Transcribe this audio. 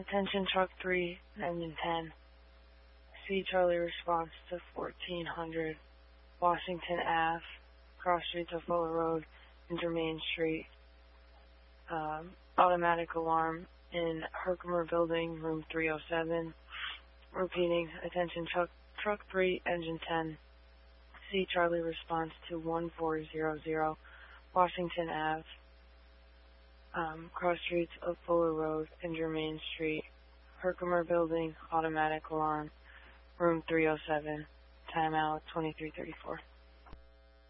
Attention Truck 3, Engine 10. C Charlie response to 1400 Washington Ave, cross streets of Fuller Road, Intermain Street. Automatic alarm in Herkimer Building, room 307. Repeating, attention Truck 3, Engine 10. C Charlie response to 1400 Washington Ave, cross streets of Fuller Road, Intermain Street, Herkimer Building, automatic alarm, room 307, timeout 2334.